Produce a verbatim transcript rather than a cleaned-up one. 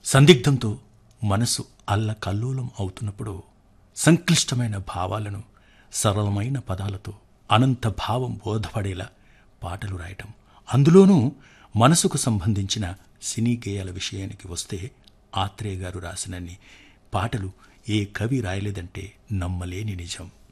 సందిగ్ధంతో మనసు అల్లకల్లోలం అవుతున్నప్పుడు సంక్లిష్టమైన భావాలను సరళమైన పదాలతో అనంత భావం బోధపడేలా పాటలు రాయటం, అందులోనూ మనసుకు సంబంధించిన సినీ గేయాల విషయానికి వస్తే ఆత్రేయ గారు రాసినన్ని పాటలు ఏ కవి రాయలేదంటే నమ్మలేని నిజం.